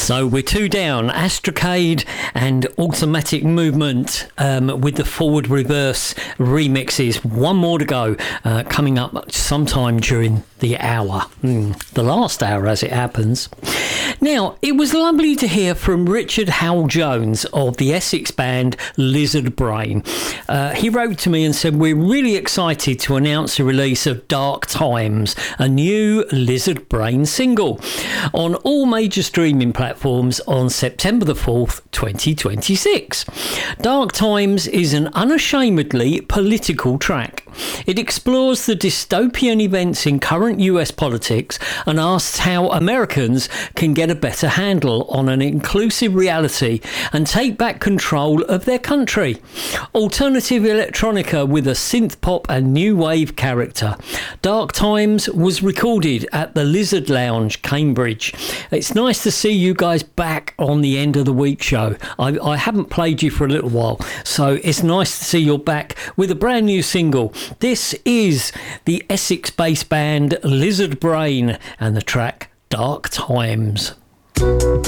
So we're two down, Astrocade and Automatic Movement with the forward reverse remixes. One more to go, coming up sometime during the hour, the last hour as it happens. Now, it was lovely to hear from Richard Howell-Jones of the Essex band Lizard Brain. He wrote to me and said, we're really excited to announce the release of Dark Times, a new Lizard Brain single, on all major streaming platforms on September the 4th, 2026. Dark Times is an unashamedly political track. It explores the dystopian events in current US politics and asks how Americans can get a better handle on an inclusive reality and take back control of their country. Alternative electronica with a synth pop and new wave character. Dark Times was recorded at the Lizard Lounge, Cambridge. It's nice to see you guys back on the end of the week show. I haven't played you for a little while, so it's nice to see you're back with a brand new single. This is the Essex-based band Lizard Brain and the track Dark Times.